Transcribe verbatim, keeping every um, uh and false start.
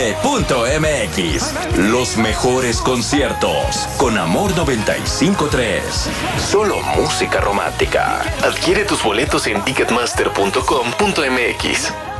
f punto m x. Los mejores conciertos con Amor noventa y cinco punto tres. Solo música romántica. Adquiere tus boletos en ticketmaster punto com punto m x.